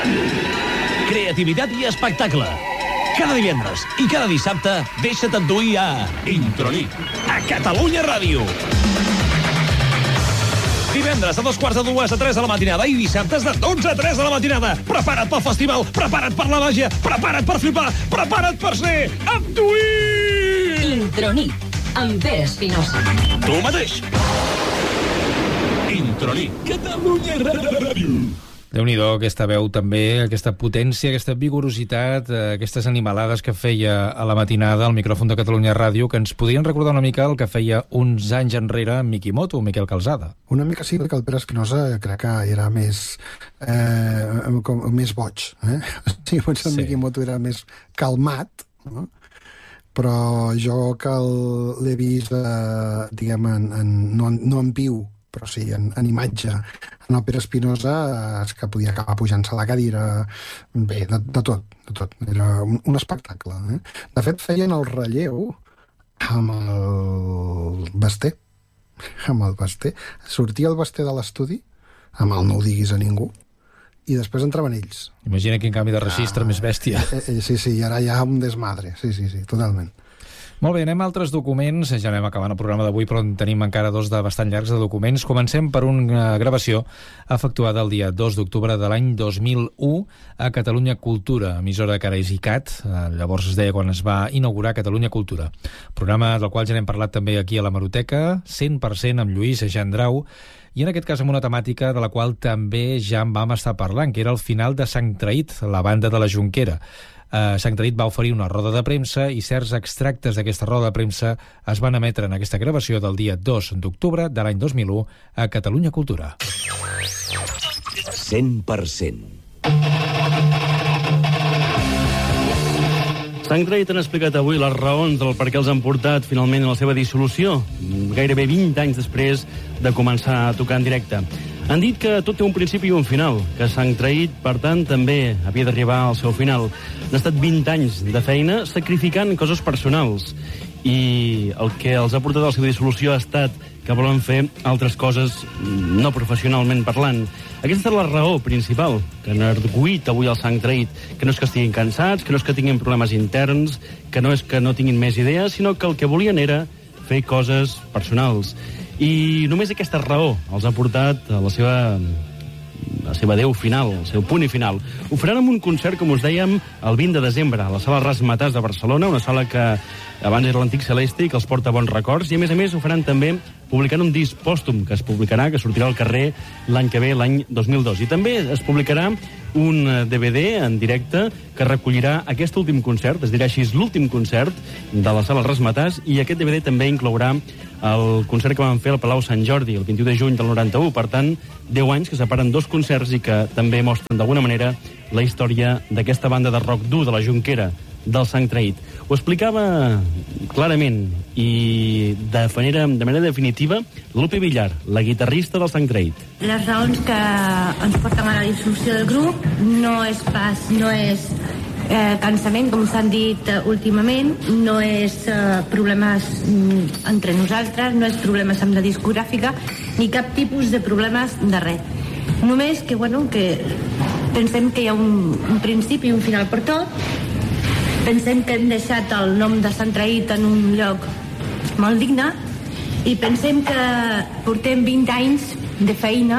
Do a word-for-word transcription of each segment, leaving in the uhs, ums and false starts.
Creativitat i espectacle. Cada divendres i cada dissabte deixa't enduir a Intronit, a Catalunya Ràdio. Divendres de dos quarts de dues a tres de la matinada i dissabtes de dotze a tres de la matinada. Prepara't pel festival, prepara't per la màgia, prepara't per flipar, prepara't per ser Enduir! Intronit, amb Pere Espinosa. Tu mateix. Intronit, Catalunya Ràdio. Déu-n'hi-do, aquesta veu també, aquesta potència, aquesta vigorositat, aquestes animalades que feia a la matinada al micròfon de Catalunya Ràdio, que ens podien recordar una mica el que feia uns anys enrere Miki Moto o Miquel Calzada. Una mica sí, perquè el Pere Espinosa crec que era més eh, com, més boig. Eh? Sí, potser el sí. Miki Moto era més calmat, no? Però jo que l'he vist, eh, diguem, en, en, no, no en viu, però sí, en, en imatge, en el Pere Espinosa, és que podia acabar pujant-se a la cadira, bé, de, de tot, de tot. Era un, un espectacle. Eh? De fet, feien el relleu amb el Basté, amb el Basté. Sortia el Basté de l'estudi, amb el no ho diguis a ningú, i després entraven ells. Imagina quin canvi de registre ah, més bèstia. Eh, eh, sí, sí, ara hi ha un desmadre, sí, sí, sí, totalment. Molt bé, anem a altres documents. Ja anem acabant el programa d'avui, però en tenim encara dos de bastant llargs de documents. Comencem per una gravació efectuada el dia dos d'octubre de l'any dos mil u a Catalunya Cultura, emissora que ara és I C A T, llavors es deia quan es va inaugurar Catalunya Cultura. Programa del qual ja n'hem parlat també aquí a la Hemeroteca, cent per cent amb Lluís Gendrau, i en aquest cas amb una temàtica de la qual també ja en vam estar parlant, que era el final de Sant Traït, la banda de la Jonquera. Uh, Sant Traït va oferir una roda de premsa i certs extractes d'aquesta roda de premsa es van emetre en aquesta gravació del dia dos d'octubre de l'any dos mil u a Catalunya Cultura. cent per cent. Sant Traït han explicat avui les raons del per què els han portat finalment a la seva dissolució, gairebé vint anys després de començar a tocar en directe. Han dit que tot té un principi i un final, que Sant Traït, per tant, també havia d'arribar al seu final. Han estat vint anys de feina sacrificant coses personals i el que els ha portat a la seva dissolució ha estat que volen fer altres coses no professionalment parlant. Aquesta és la raó principal que han arguït avui el Sant Traït, que no és que estiguin cansats, que no és que tinguin problemes interns, que no és que no tinguin més idees, sinó que el que volien era fer coses personals. I només aquesta raó els ha portat a la seva, la seva adeu final, el seu punt i final. Ho faran amb un concert, com us dèiem, el vint de desembre, a la sala Razzmatazz de Barcelona, una sala que abans era l'antic Celeste i que els porta bons records, i a més a més ho faran també publicant un disc pòstum que es publicarà, que sortirà al carrer l'any que ve, l'any dos mil dos. I també es publicarà un D V D en directe que recollirà aquest últim concert, es dirà així, l'últim concert de la sala Razzmatazz, i aquest D V D també inclourà el concert que van fer al Palau Sant Jordi el vint-i-u de juny del noranta-u. Per tant, deu anys que separen dos concerts i que també mostren d'alguna manera la història d'aquesta banda de rock dur de la Jonquera, del Sant Traït. Ho explicava clarament i de manera, de manera definitiva Lupe Villar, la guitarrista del Sant Traït. Les raons que ens porten a la dissolució del grup no és pas, no és eh, cansament, com s'han dit eh, últimament, no és eh, problemes mm, entre nosaltres, no és problemes amb la discogràfica, ni cap tipus de problemes de res. Només que, bueno, que pensem que hi ha un, un principi i un final per tot. Pensem que hem deixat el nom de Sant Traït en un lloc molt digne i pensem que portem vint anys de feina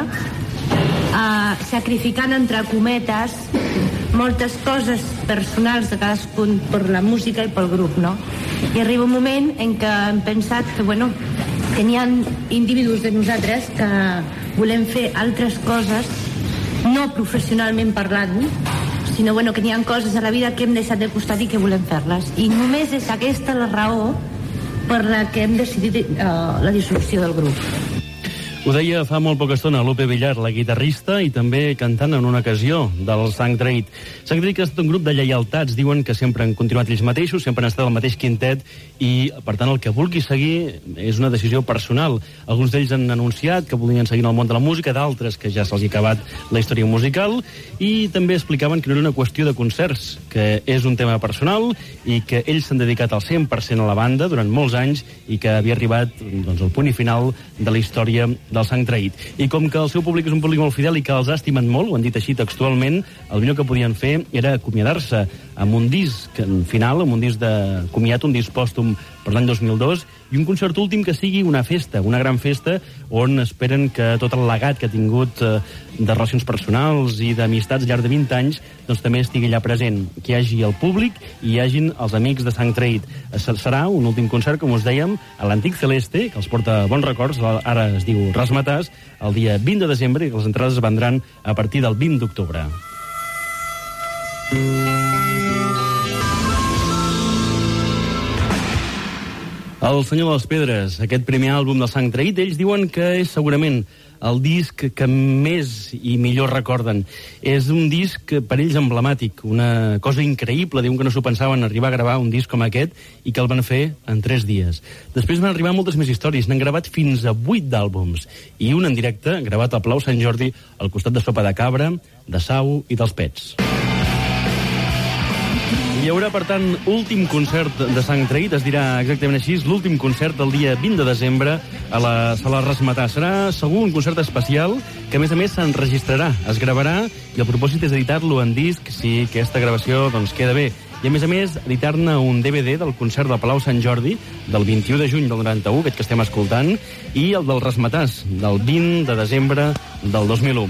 eh, sacrificant entre cometes moltes coses personals de cadascun per la música i pel grup, no? I arriba un moment en què hem pensat que, bueno, que n'hi ha individus de nosaltres que volem fer altres coses, no professionalment parlant, sinó bueno, que n'hi ha coses a la vida que hem deixat de costat i que volem fer-les. I només és aquesta la raó per la que hem decidit uh, la dissolució del grup. Ho deia fa molt poca estona Lupe Villar, la guitarrista i també cantant en una ocasió del Sant Traït. Sant Traït ha estat un grup de lleialtats, diuen que sempre han continuat ells mateixos, sempre han estat el mateix quintet i, per tant, el que vulgui seguir és una decisió personal. Alguns d'ells han anunciat que volien seguir en el món de la música, d'altres que ja se'ls ha acabat la història musical, i també explicaven que no era una qüestió de concerts, que és un tema personal i que ells s'han dedicat al cent per cent a la banda durant molts anys i que havia arribat doncs, al punt i final de la història del Sant Traït. I com que el seu públic és un públic molt fidel i que els ha estimat molt, ho han dit així textualment, el millor que podien fer era acomiadar-se amb un disc final, amb un disc de comiat, un disc pòstum per l'any dos mil dos, i un concert últim que sigui una festa, una gran festa, on esperen que tot el legat que ha tingut eh, de relacions personals i d'amistats al llarg de vint anys, doncs també estigui allà present, que hi hagi el públic i hi hagin els amics de Sant Traït. Serà un últim concert, com us dèiem, a l'Antic Celeste, que els porta bons records, ara es diu Rasmatàs, el dia vint de desembre, i que les entrades es vendran a partir del vint d'octubre. El Senyor de les Pedres, aquest primer àlbum del Sant Traït, ells diuen que és segurament el disc que més i millor recorden. És un disc per ells emblemàtic, una cosa increïble, diuen que no s'ho pensaven arribar a gravar un disc com aquest i que el van fer en tres dies. Després van arribar moltes més històries, n'han gravat fins a vuit d'àlbums, i un en directe, gravat al Palau Sant Jordi, al costat de Sopa de Cabra, de Sau i dels Pets. Hi haurà, per tant, últim concert de Sant Traït, es dirà exactament així, l'últim concert del dia vint de desembre a la Sala Rasmatàs. Serà segur un concert especial que, a més a més, s'enregistrarà, es gravarà, i el propòsit és editar-lo en disc si aquesta gravació doncs, queda bé. I, a més a més, editar-ne un D V D del concert del Palau Sant Jordi, del vint-i-u de juny del noranta-u, aquest que estem escoltant, i el del Rasmatàs, del vint de desembre del dos mil u.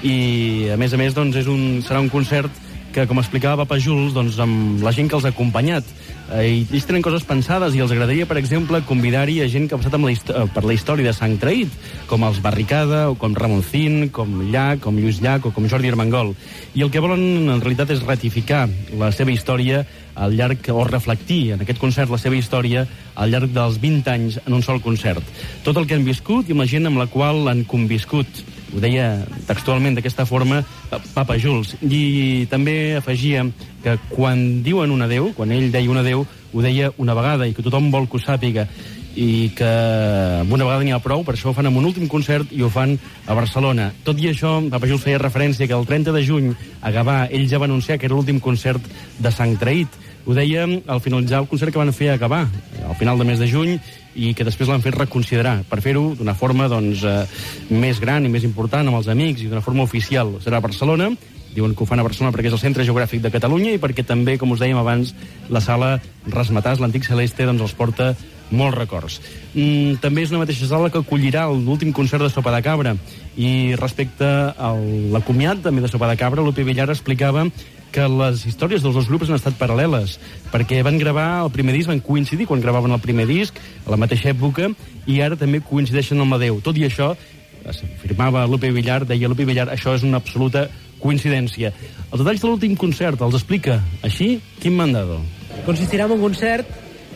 I, a més a més, doncs, és un, serà un concert que, com explicava Papa Jules, doncs, amb la gent que els ha acompanyat. Eh, ells tenen coses pensades i els agradaria, per exemple, convidar-hi a gent que ha passat amb la per la història de Sant Traït, com els Barricada, o com Ramoncín, com Llach, com Lluís Llach, o com Jordi Armengol. I el que volen, en realitat, és ratificar la seva història al llarg, o reflectir en aquest concert la seva història al llarg dels vint anys en un sol concert. Tot el que han viscut i amb la gent amb la qual han conviscut. Ho deia textualment d'aquesta forma Papa Jules. I també afegia que quan diuen un adeu, quan ell deia un adeu, ho deia una vegada i que tothom vol que ho sàpiga, i que una vegada n'hi ha prou, per això ho fan en un últim concert i ho fan a Barcelona. Tot i això, Papa Jules feia referència que el trenta de juny a Gavà ell ja va anunciar que era l'últim concert de Sant Traït. Ho deia al finalitzar el concert que van fer a Gavà, al final del mes de juny, i que després l'han fet reconsiderar per fer-ho d'una forma doncs, eh, més gran i més important amb els amics i d'una forma oficial. Serà a Barcelona, diuen que ho fan a Barcelona perquè és el centre geogràfic de Catalunya i perquè també, com us dèiem abans, la sala Rasmatàs, l'Antic Celeste, doncs els porta molts records. Mm, també és una mateixa sala que acollirà l'últim concert de Sopa de Cabra, i respecte a l'acomiat també de Sopa de Cabra, l'Upi Villar explicava que les històries dels dos grups han estat paral·leles, perquè van gravar el primer disc, van coincidir quan gravaven el primer disc, a la mateixa època, i ara també coincideixen amb l'adeu. Tot i això, afirmava l'Upi Villar, deia l'Upi Villar, això és una absoluta coincidència. Els detalls de l'últim concert els explica així Quim Mandado. Consistirà en un concert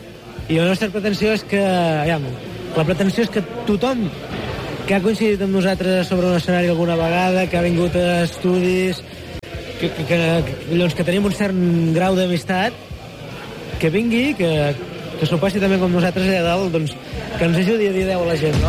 i la nostra pretensió és que... Aviam, la pretensió és que tothom que ha coincidit amb nosaltres sobre un escenari alguna vegada, que ha vingut a estudis, que, que, que, doncs, que tenim un cert grau d'amistat, que vingui, que, que s'ho passi també com nosaltres allà dalt, doncs, que ens ajudi a dir adeu a la gent, no?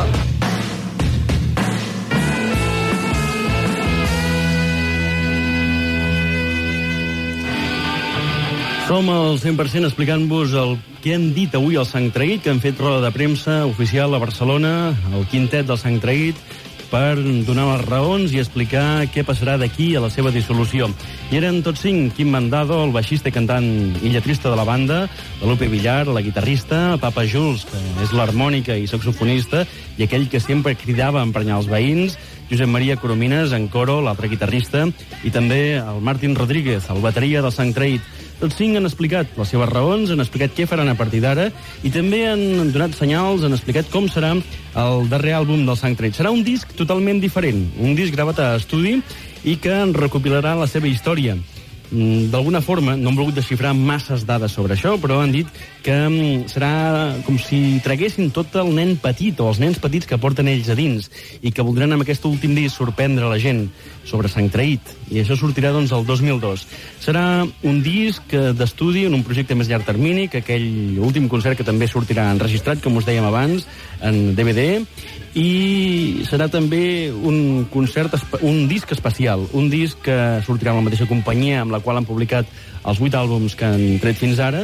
Som al cent per cent explicant-vos el que han dit avui al Sant Traït, que han fet roda de premsa oficial a Barcelona, el quintet del Sant Traït, per donar les raons i explicar què passarà d'aquí a la seva dissolució. I eren tots cinc: Quim Mandado, el baixista i cantant i lletrista de la banda, l'Upi Villar, la guitarrista, Papa Jules, que és l'harmònica i saxofonista, i aquell que sempre cridava a emprenyar els veïns, Josep Maria Coromines, en coro, l'altre guitarrista, i també el Martín Rodríguez, el bateria del Sant Traït. Tots cinc han explicat les seves raons, han explicat què faran a partir d'ara i també han donat senyals, han explicat com serà el darrer àlbum del Sant Traït. Serà un disc totalment diferent, un disc gravat a estudi i que en recopilarà la seva història. D'alguna forma, no han volgut desxifrar masses dades sobre això, però han dit que serà com si traguessin tot el nen petit o els nens petits que porten ells a dins i que voldran amb aquest últim disc sorprendre la gent sobre Sant Traït, i això sortirà doncs el dos mil dos. Serà un disc d'estudi en un projecte més llarg termini que aquell últim concert que també sortirà enregistrat, com us dèiem abans, en D V D, i serà també un concert, un disc especial, un disc que sortirà amb la mateixa companyia amb la qual han publicat els vuit àlbums que han tret fins ara,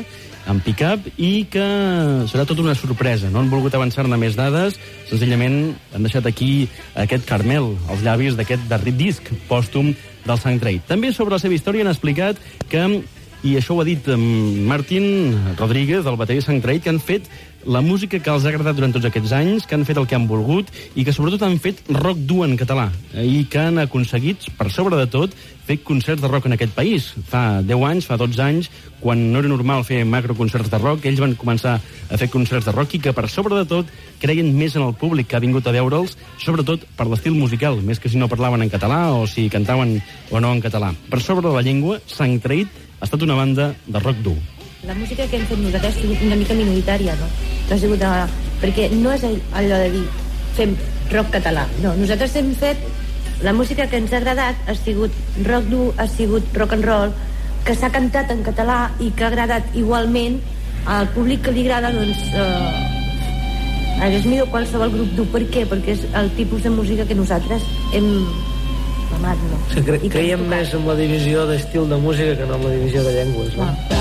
en pick-up, i que serà tota una sorpresa. No han volgut avançar-ne més dades, senzillament han deixat aquí aquest caramel als llavis d'aquest darrer disc pòstum del Sang Traït. També sobre la seva història han explicat que, i això ho ha dit Martín Rodríguez, del bateria Sang Traït, que han fet la música que els ha agradat durant tots aquests anys, que han fet el que han volgut i que sobretot han fet rock dur en català i que han aconseguit, per sobre de tot, fer concerts de rock en aquest país. Fa deu anys, fa dotze anys, quan no era normal fer macroconcerts de rock, ells van començar a fer concerts de rock i que, per sobre de tot, creien més en el públic que ha vingut a veure'ls, sobretot per l'estil musical, més que si no parlaven en català o si cantaven o no en català. Per sobre de la llengua, Sang Traït ha estat una banda de rock dur. La música que hem fet nosaltres ha sigut una mica minoritària, no? No ha sigut de... Perquè no és allò de dir fem rock català. No, nosaltres hem fet... La música que ens ha agradat ha sigut rock dur, ha sigut rock and roll, que s'ha cantat en català i que ha agradat igualment al públic que li agrada, doncs... Eh, hagués millor qualsevol grup dur. Per què? Perquè és el tipus de música que nosaltres hem... amat, no? O sigui, cre creiem més en la divisió d'estil de música que no en la divisió de llengües, no? no.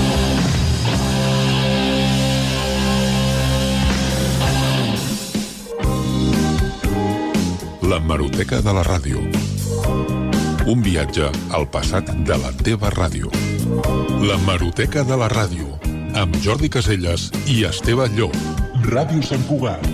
L'hemeroteca de la ràdio. Un viatge al passat de la teva ràdio. L'hemeroteca de la ràdio, amb Jordi Caselles i Esteve Llop. Ràdio Sant Cugat.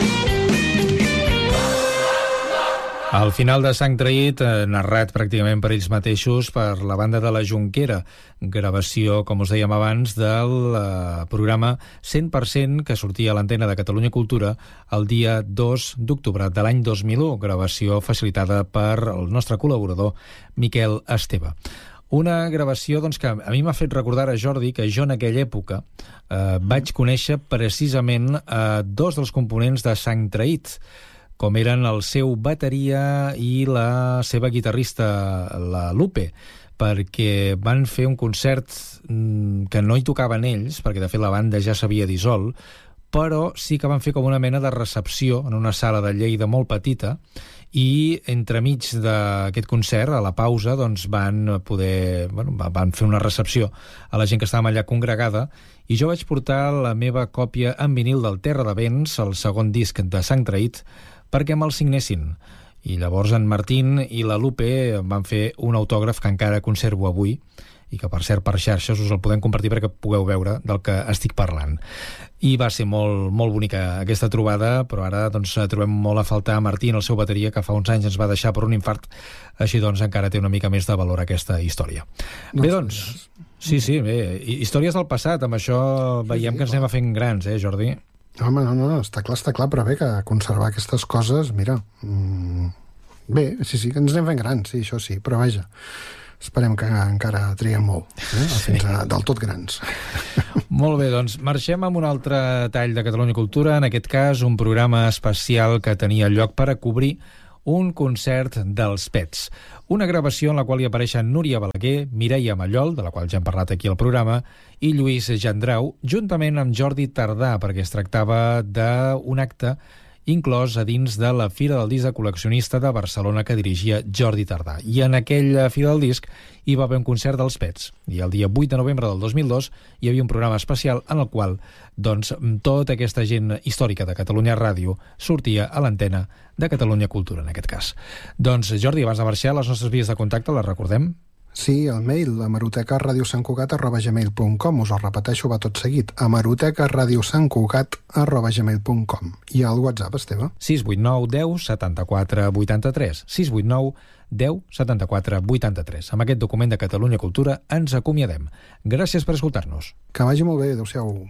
Al final de Sang Traït, eh, narrat pràcticament per ells mateixos per la banda de la Jonquera, gravació, com us dèiem abans, del eh, programa cent per cent que sortia a l'antena de Catalunya Cultura el dia dos d'octubre de l'any dos mil u, gravació facilitada per el nostre col·laborador Miquel Esteve. Una gravació doncs, que a mi m'ha fet recordar a Jordi que jo en aquella època eh, vaig conèixer precisament eh, dos dels components de Sang Traït, com eren el seu bateria i la seva guitarrista, la Lupe, perquè van fer un concert que no hi tocaven ells, perquè de fet la banda ja s'havia dissolt, però sí que van fer com una mena de recepció en una sala de Lleida molt petita, i entremig d'aquest concert, a la pausa, doncs van poder, bueno, van fer una recepció a la gent que estava allà congregada, i jo vaig portar la meva còpia en vinil del Terra de Vents, el segon disc de Sang Traït, perquè me'l signessin. I llavors en Martín i la Lupe van fer un autògraf que encara conservo avui, i que per cert per xarxes us el podem compartir perquè pugueu veure del que estic parlant. I va ser molt, molt bonica aquesta trobada, però ara doncs, trobem molt a faltar a Martín, el seu bateria, que fa uns anys ens va deixar per un infart, així doncs encara té una mica més de valor aquesta història. No, bé, doncs, sí, sí, bé, històries del passat, amb això veiem que ens anem a fent grans, eh, Jordi? Home, no, no, està clar, està clar, però bé, que conservar aquestes coses, mira, mmm, bé, sí, sí, que ens anem fent grans, sí, això sí, però vaja, esperem que encara triguem molt, eh? Fins a del tot grans. Molt bé, doncs marxem amb un altre tall de Catalunya Cultura, en aquest cas un programa especial que tenia lloc per a cobrir un concert dels Pets. Una gravació en la qual hi apareixen Núria Balaguer, Mireia Mallol, de la qual ja hem parlat aquí al programa, i Lluís Gendrau, juntament amb Jordi Tardà, perquè es tractava d'un acte inclòs a dins de la Fira del Disc de Col·leccionista de Barcelona que dirigia Jordi Tardà. I en aquella Fira del Disc hi va haver un concert dels Pets. I el dia vuit de novembre del dos mil dos hi havia un programa especial en el qual doncs, tota aquesta gent històrica de Catalunya Ràdio sortia a l'antena de Catalunya Cultura, en aquest cas. Doncs, Jordi, abans de marxar, les nostres vies de contacte les recordem? Sí, el mail, hemeroteca ràdio sant cugat arroba gmail punt com. Us el repeteixo, va tot seguit. hemeroteca ràdio sant cugat arroba gmail punt com. I el WhatsApp, Esteve? sis vuit nou deu setanta-quatre vuitanta-tres. sis vuit nou deu setanta-quatre vuitanta-tres. Amb aquest document de Catalunya Cultura ens acomiadem. Gràcies per escoltar-nos. Que vagi molt bé. Adéu-siau.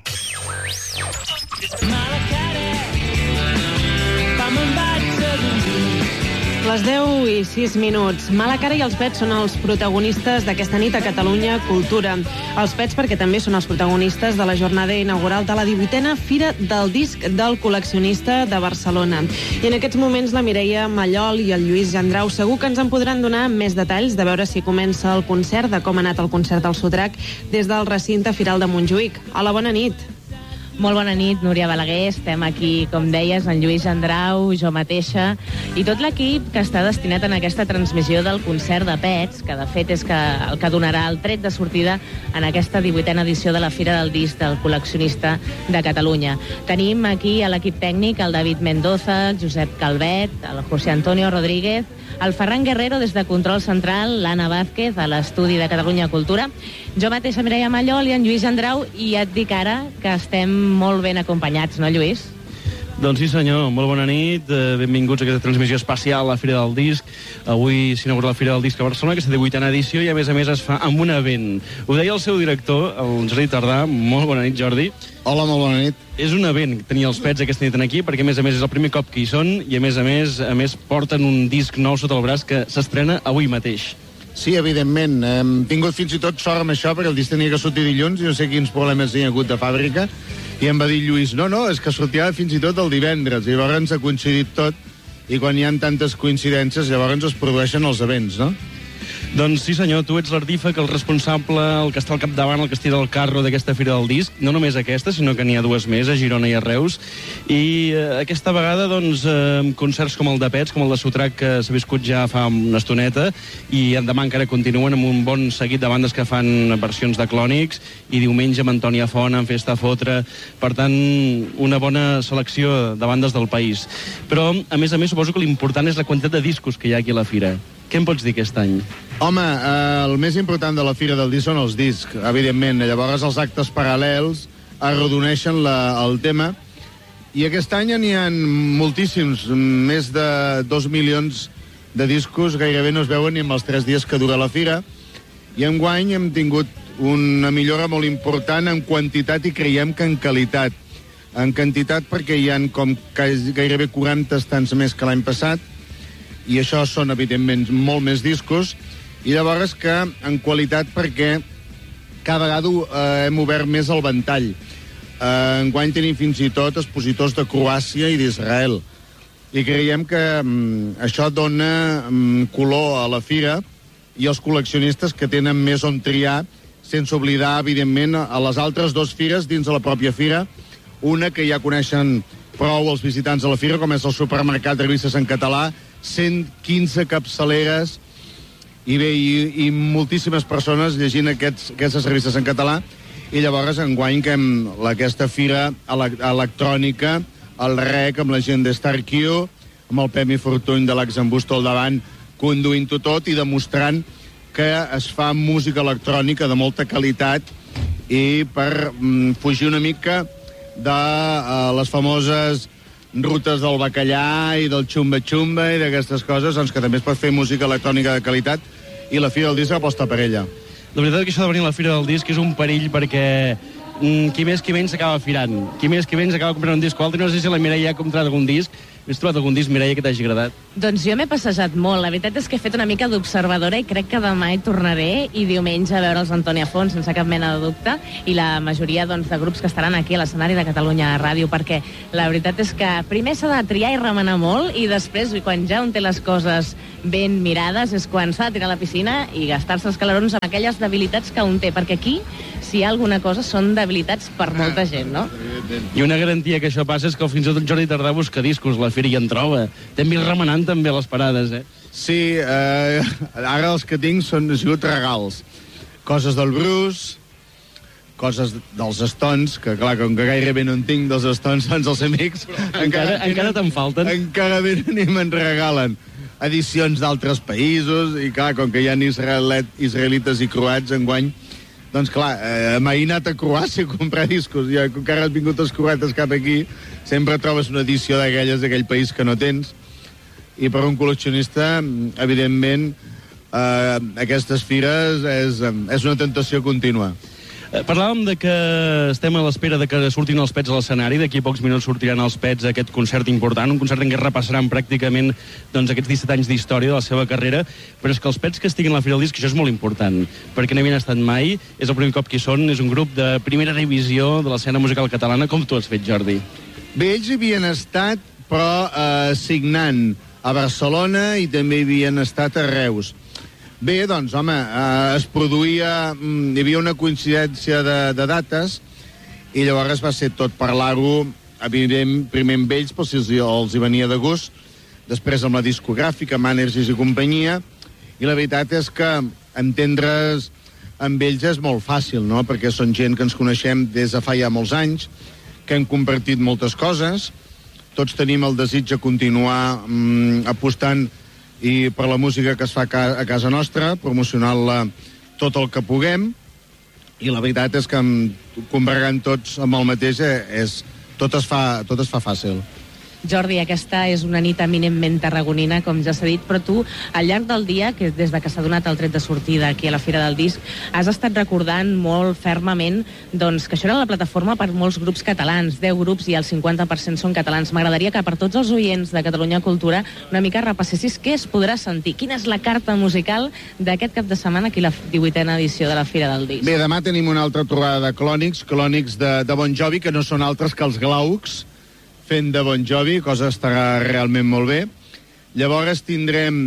Les deu i sis minuts. Mala cara i els Pets són els protagonistes d'aquesta nit a Catalunya Cultura. Els Pets perquè també són els protagonistes de la jornada inaugural de la divuitena Fira del Disc del Col·leccionista de Barcelona. I en aquests moments la Mireia Mallol i el Lluís Gendrau segur que ens en podran donar més detalls de veure si comença el concert, de com ha anat el concert del Sotrac des del recinte Firal de Montjuïc. Hola, bona nit. Molt bona nit, Núria Balaguer. Estem aquí, com deies, en Lluís Andrau, jo mateixa, i tot l'equip que està destinat en aquesta transmissió del concert de Pets, que de fet és que el que donarà el tret de sortida en aquesta divuitena edició de la Fira del Disc del Col·leccionista de Catalunya. Tenim aquí a l'equip tècnic el David Mendoza, el Josep Calvet, el José Antonio Rodríguez, el Ferran Guerrero des de Control Central, l'Anna Vázquez a l'estudi de Catalunya Cultura, jo mateixa Mireia Mallol i en Lluís Andrau, i ja et dic ara que estem molt ben acompanyats, no, Lluís? Doncs sí, senyor, molt bona nit, eh, benvinguts a aquesta transmissió especial a la Fira del Disc. Avui s'inaugura la Fira del Disc a Barcelona, aquesta divuitena edició, i a més a més es fa amb un event. Ho deia el seu director, el Jordi Tardà. Molt bona nit, Jordi. Hola, molt bona nit. És un event tenir els Pets aquesta nit aquí, perquè a més a més és el primer cop que hi són, i a més a més a més porten un disc nou sota el braç que s'estrena avui mateix. Sí, evidentment. Hem tingut fins i tot sort amb això, perquè el disc tenia que sortir dilluns i no sé quins problemes hi ha hagut de fàbrica, i em va dir Lluís, no, no, és que sortirà fins i tot el divendres, i llavors ens ha coincidit tot, i quan hi ha tantes coincidències llavors es produeixen els events, no? Doncs sí, senyor, tu ets l'artífec, el responsable, el que està al capdavant, el que estira el carro d'aquesta Fira del Disc, no només aquesta, sinó que n'hi ha dues més, a Girona i a Reus, i eh, aquesta vegada, doncs, eh, concerts com el de Pets, com el de Sotrac, que s'ha viscut ja fa una estoneta, i demà encara continuen amb un bon seguit de bandes que fan versions de Clònics, i diumenge amb Antònia Font, amb Festa Fotre, per tant, una bona selecció de bandes del país. Però, a més a més, suposo que l'important és la quantitat de discos que hi ha aquí a la Fira. Què em pots dir aquest any? Home, eh, el més important de la Fira del Disc són els discs, evidentment. Llavors els actes paral·lels arrodoneixen la, el tema. I aquest any n'hi ha moltíssims, més de dos milions de discos, gairebé no es veuen ni en els tres dies que dura la Fira. I enguany hem tingut una millora molt important en quantitat i creiem que en qualitat. En quantitat perquè hi ha com gairebé quaranta estants més que l'any passat, i això són, evidentment, molt més discos, i llavors que en qualitat perquè cada vegada eh, hem obert més el ventall. Eh, enguany tenim fins i tot expositors de Croàcia i d'Israel, i creiem que mm, això dona mm, color a la Fira i als col·leccionistes que tenen més on triar, sense oblidar, evidentment, a les altres dues fires dins de la pròpia Fira, una que ja coneixen prou els visitants de la Fira, com és el supermercat de revistes en català, cent quinze capçaleres i bé, i, i moltíssimes persones llegint aquests, aquestes revistes en català, i llavors enguany que hem aquesta fira ele electrònica, el rec amb la gent de StarQ, amb el Pemi Fortuny de l'Axambusto al davant, conduint-ho tot i demostrant que es fa música electrònica de molta qualitat, i per mm, fugir una mica de uh, les famoses rutes del bacallà i del xumba-xumba i d'aquestes coses, doncs que també es pot fer música electrònica de qualitat, i la Fira del Disc aposta per ella. La veritat és que això de venir a la Fira del Disc és un perill, perquè mm, qui més qui menys s'acaba firant. Qui més qui menys acaba comprant un disc o altre. No sé si la Mireia ha comprat algun disc. Has trobat algun disc, Mireia, que t'hagi agradat? Doncs jo m'he passejat molt. La veritat és que he fet una mica d'observadora i crec que demà hi tornaré, i diumenge a veure els Antònia Font, sense cap mena de dubte, i la majoria doncs, de grups que estaran aquí a l'escenari de Catalunya Ràdio, perquè la veritat és que primer s'ha de triar i remenar molt, i després, quan ja un té les coses ben mirades, és quan s'ha de tirar a la piscina i gastar-se els calarons amb aquelles debilitats que un té, perquè aquí, si hi ha alguna cosa, són debilitats per molta gent, no? I una garantia que això passa és que fins i tot Jordi Tardà busca discos, la Fira i en troba. T'hem vist remenant també a les parades, eh? Sí, eh, ara els que tinc són, han sigut regals. Coses del Bruce, coses dels Stones, que clar, com que gairebé no en tinc dels Stones, doncs els amics... Encara, encara, encara te'n falten? Encara venen i me'n regalen edicions d'altres països, i clar, com que hi ha israelet, israelites i croats enguany, doncs clar, eh, m'he anat a Croàcia a comprar discos, i encara has vingut els croates cap aquí, sempre trobes una edició d'aquelles d'aquell país que no tens, i per un col·leccionista, evidentment, eh, aquestes fires és, és una tentació contínua. Parlàvem de que estem a l'espera de que surtin els Pets a l'escenari. D'aquí a pocs minuts sortiran els Pets a aquest concert important, un concert en què repassaran pràcticament doncs, aquests disset anys d'història de la seva carrera, però és que els Pets que estiguin a la Fira del Disc, això és molt important, perquè no havien estat mai, és el primer cop que hi són, és un grup de primera divisió de l'escena musical catalana. Com tu has fet, Jordi? Bé, ells hi havien estat, però eh, signant a Barcelona, i també hi havien estat a Reus. Bé, doncs, home, eh, es produïa... Hi havia una coincidència de, de dates, i llavors va ser tot parlar-ho, evident, primer amb ells, però si els, els hi venia de gust, després amb la discogràfica, Mànergis i companyia, i la veritat és que entendre's amb ells és molt fàcil, no?, perquè són gent que ens coneixem des de fa ja molts anys, que hem compartit moltes coses, tots tenim el desig de continuar mm, apostant i per la música que es fa a casa nostra, promocionant-la tot el que puguem, i la veritat és que convergant tots amb el mateix és, tot, es fa, tot es fa fàcil. Jordi, aquesta és una nit eminentment tarragonina, com ja s'ha dit, però tu, al llarg del dia, que des de que s'ha donat el tret de sortida aquí a la Fira del Disc, has estat recordant molt fermament doncs, que això era la plataforma per molts grups catalans, deu grups i el cinquanta per cent són catalans. M'agradaria que per tots els oients de Catalunya Cultura una mica repassessis què es podrà sentir, quina és la carta musical d'aquest cap de setmana aquí a la divuitena edició de la Fira del Disc. Bé, demà tenim una altra trobada de clònics, clònics de, de Bon Jovi, que no són altres que els Glaucs, fent de Bon Jovi, cosa estarà realment molt bé. Llavors tindrem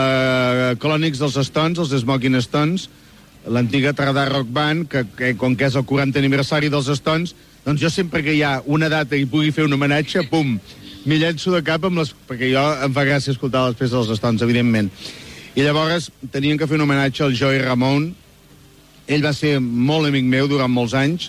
eh, clònics dels Stones, els Smoking Stones, l'antiga Tardà Rock Band, que, que com que és el quaranta aniversari dels Stones, doncs jo sempre que hi ha una data i pugui fer un homenatge, pum, m'hi llenço de cap, amb les, perquè jo em fa gràcia escoltar les peces dels Stones, evidentment. I llavors tenien que fer un homenatge al Joey Ramone. Ell va ser molt amic meu durant molts anys,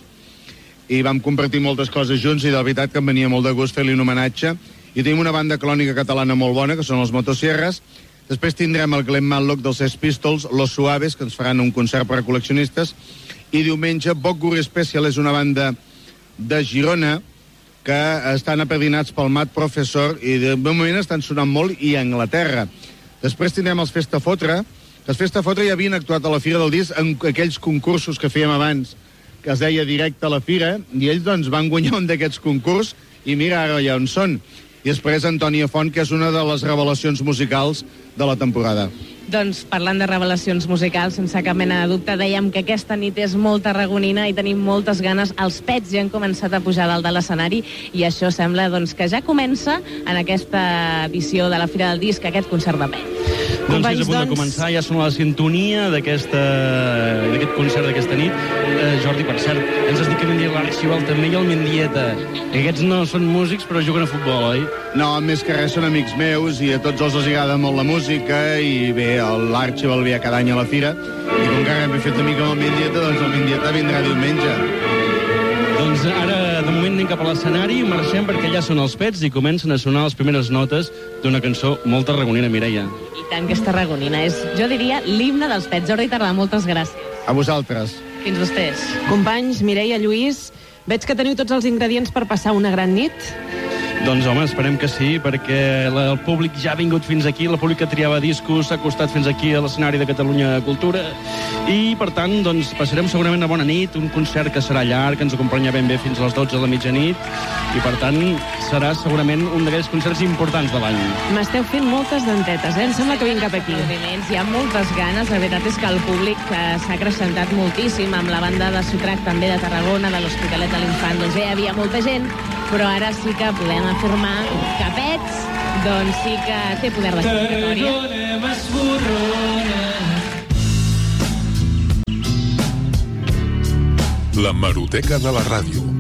i vam compartir moltes coses junts i de veritat que em venia molt de gust fer-li un homenatge. I tenim una banda clònica catalana molt bona, que són els Motosierras. Després tindrem el Glenn Matlock dels Sex Pistols, Los Suaves, que ens faran un concert per a col·leccionistes. I diumenge, Bocuri Special és una banda de Girona que estan apedrinats pel Mat Professor i de moment estan sonant molt, i a Anglaterra. Després tindrem els Festa Fotre. Els Festa Fotre ja havien actuat a la Fira del Disc en aquells concursos que fèiem abans, que es deia Directe a la Fira, i ells doncs van guanyar un d'aquests concurs, i mira ara ja on són. I després Antònia Font, que és una de les revelacions musicals de la temporada. Doncs parlant de revelacions musicals, sense cap mena de dubte, dèiem que aquesta nit és molt tarragonina i tenim moltes ganes. Els Pets ja han començat a pujar dalt de l'escenari i això sembla doncs, que ja comença en aquesta edició de la Fira del Disc, aquest concert de Pets. Doncs és a punt de començar, ja sona la sintonia d'aquest concert d'aquesta nit. Eh, Jordi, per cert, ens has dit que vindria l'Arxival també i el Mendieta. Aquests no són músics, però juguen a futbol, oi? No, més que res són amics meus i a tots els agrada molt la música i bé, l'Arxival ve cada any a la fira i com que ara hem fet amic amb el Mendieta, doncs el Mendieta vindrà diumenge. Doncs ara, de moment, anem cap a l'escenari, marxem perquè ja són els Pets i comencen a sonar les primeres notes d'una cançó molt tarragonina, Mireia. I tant que és tarragonina, és, jo diria, l'himne dels Pets. Jordi Tardà, moltes gràcies. A vosaltres. Fins vostès. Companys, Mireia, Lluís, veig que teniu tots els ingredients per passar una gran nit. Doncs, home, esperem que sí, perquè el públic ja ha vingut fins aquí, el públic que triava discos s'ha acostat fins aquí a l'escenari de Catalunya Cultura, i, per tant, doncs, passarem segurament una bona nit, un concert que serà llarg, que ens acompanya ben bé fins a les dotze de la mitjanit, i, per tant, serà segurament un d'aquells concerts importants de l'any. M'esteu fent moltes dentetes, eh? Em sembla que vinc cap aquí. Hi ha moltes ganes, la veritat és que el públic s'ha acrescentat moltíssim, amb la banda de Sotrac també de Tarragona, de l'Hospitalet de l'Infant, doncs ja hi havia molta gent, però ara sí que podem afirmar que Pets, doncs sí que té poder de convocatòria. La Hemeroteca de la Ràdio.